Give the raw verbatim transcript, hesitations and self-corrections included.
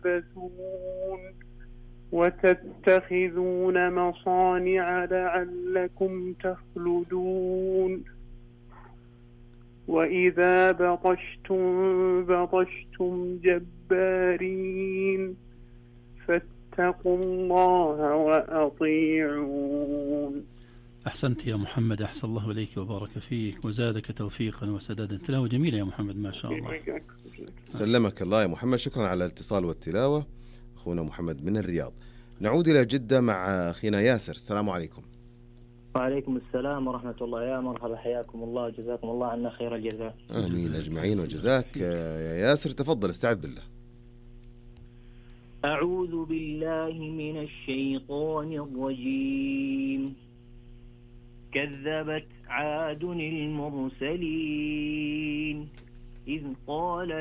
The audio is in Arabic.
تلبسون وتتخذون مصانع لعلكم تخلدون وإذا بطشتم بطشتم جبارين فاتقوا الله وأطيعون. أحسنت يا محمد، أحسن الله إليك وبارك فيك وزادك توفيقا وسدادا. تلاوة جميلة يا محمد ما شاء الله. سلمك الله يا محمد، شكرا على الاتصال والتلاوة أخونا محمد من الرياض. نعود إلى جدة مع أخينا ياسر. السلام عليكم. وعليكم السلام ورحمة الله. يا مرحبا، حياكم الله وجزاكم الله عنا خير الجزاء. آمين أجمعين وجزاك. يا ياسر تفضل استعذ بالله. أعوذ بالله من الشيطان الرجيم. كذبت عاد المرسلين إذ قال